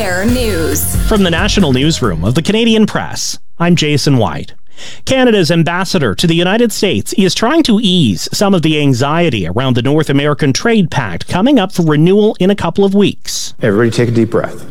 Air News. From the National Newsroom of the Canadian Press, I'm Jason White. Canada's ambassador to the United States is trying to ease some of the anxiety around the North American Trade Pact coming up for renewal in a couple of weeks. Everybody take a deep breath.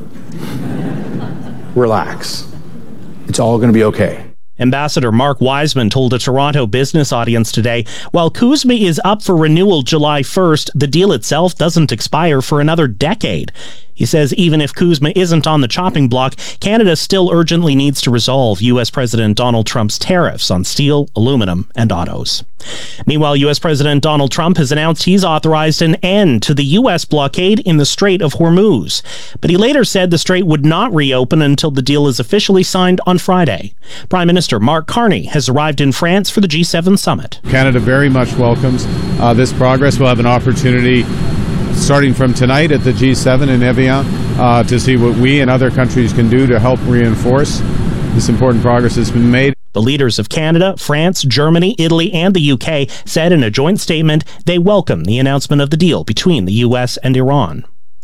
Relax. It's all going to be okay. Ambassador Mark Wiseman told a Toronto business audience today, while CUSMA is up for renewal July 1st, the deal itself doesn't expire for another decade. He says even if CUSMA isn't on the chopping block, Canada still urgently needs to resolve U.S. President Donald Trump's tariffs on steel, aluminum, and autos. Meanwhile, U.S. President Donald Trump has announced he's authorized an end to the U.S. blockade in the Strait of Hormuz. But he later said the strait would not reopen until the deal is officially signed on Friday. Prime Minister Mark Carney has arrived in France for the G7 summit. Canada very much welcomes this progress. We'll have an opportunity starting from tonight at the G7 in Evian to see what we and other countries can do to help reinforce this important progress that's been made. The leaders of Canada, France, Germany, Italy, and the UK said in a joint statement they welcome the announcement of the deal between the US and Iran.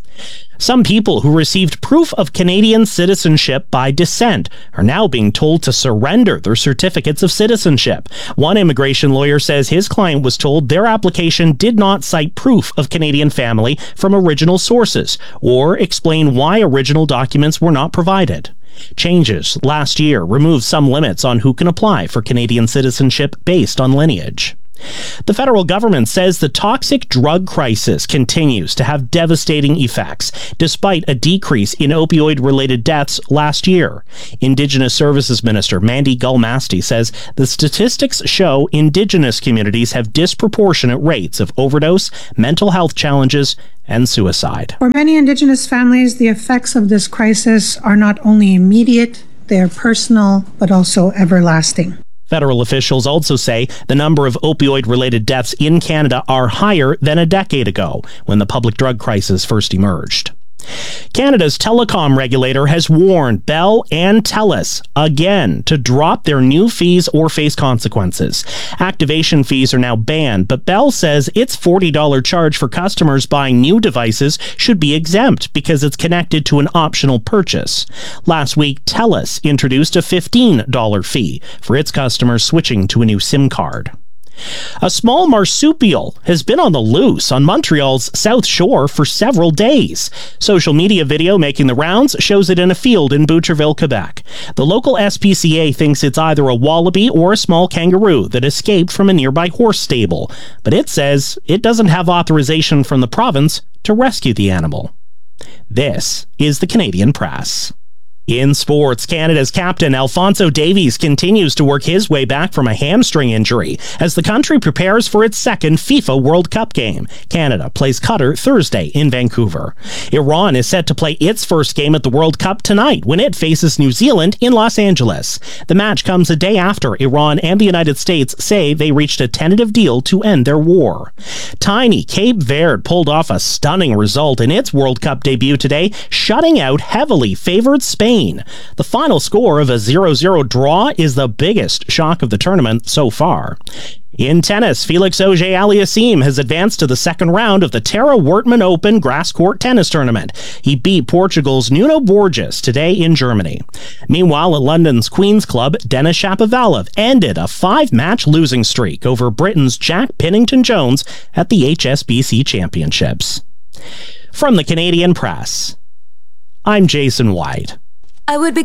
Some people who received proof of Canadian citizenship by descent are now being told to surrender their certificates of citizenship. One immigration lawyer says his client was told their application did not cite proof of Canadian family from original sources or explain why original documents were not provided. Changes last year removed some limits on who can apply for Canadian citizenship based on lineage. The federal government says the toxic drug crisis continues to have devastating effects, despite a decrease in opioid-related deaths last year. Indigenous Services Minister Mandy Gulmasti says the statistics show Indigenous communities have disproportionate rates of overdose, mental health challenges, and suicide. For many Indigenous families, the effects of this crisis are not only immediate, they are personal, but also everlasting. Federal officials also say the number of opioid-related deaths in Canada are higher than a decade ago, when the public drug crisis first emerged. Canada's telecom regulator has warned Bell and TELUS again to drop their new fees or face consequences. Activation fees are now banned, but Bell says its $40 charge for customers buying new devices should be exempt because it's connected to an optional purchase. Last week, TELUS introduced a $15 fee for its customers switching to a new SIM card. A small marsupial has been on the loose on Montreal's South Shore for several days. Social media video making the rounds shows it in a field in Boucherville, Quebec. The local SPCA thinks it's either a wallaby or a small kangaroo that escaped from a nearby horse stable, but it says it doesn't have authorization from the province to rescue the animal. This is the Canadian Press. In sports, Canada's captain Alphonso Davies continues to work his way back from a hamstring injury as the country prepares for its second FIFA World Cup game. Canada plays Qatar Thursday in Vancouver. Iran is set to play its first game at the World Cup tonight when it faces New Zealand in Los Angeles. The match comes a day after Iran and the United States say they reached a tentative deal to end their war. Tiny Cape Verde pulled off a stunning result in its World Cup debut today, shutting out heavily favored Spain. The final score of a 0-0 draw is the biggest shock of the tournament so far. In tennis, Felix Auger-Aliassime has advanced to the second round of the Tara Wortman Open grass court tennis tournament. He beat Portugal's Nuno Borges today in Germany. Meanwhile, at London's Queen's Club, Denis Shapovalov ended a 5-match losing streak over Britain's Jack Pennington-Jones at the HSBC Championships. From the Canadian Press, I'm Jason White. I would be